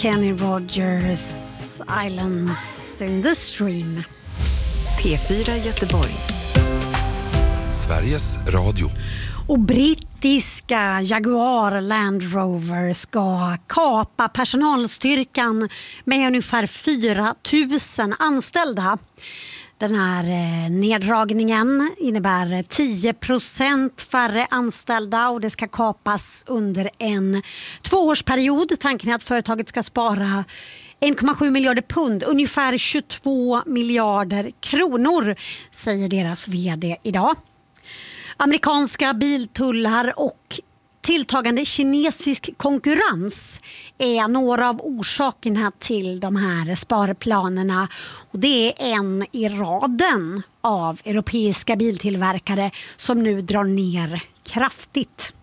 Kenny Rogers, Islands in the Stream. P4 Göteborg. Sveriges Radio. Och brittiska Jaguar Land Rover ska kapa personalstyrkan med ungefär 4 000 anställda. Den här neddragningen innebär 10% färre anställda och det ska kapas under en 2-årsperiod. Tanken är att företaget ska spara 1,7 miljarder pund, ungefär 22 miljarder kronor, säger deras vd idag. Amerikanska biltullar och tilltagande kinesisk konkurrens är några av orsakerna till de här sparplanerna, och det är en i raden av europeiska biltillverkare som nu drar ner kraftigt.